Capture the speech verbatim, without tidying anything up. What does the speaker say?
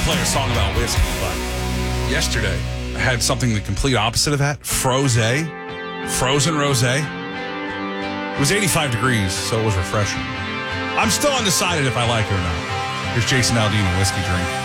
play a song about whiskey, but yesterday I had something the complete opposite of that. Frosé. Frozen rosé. It was eighty-five degrees, so it was refreshing. I'm still undecided if I like it or not. Here's Jason Aldean, Whiskey Drink.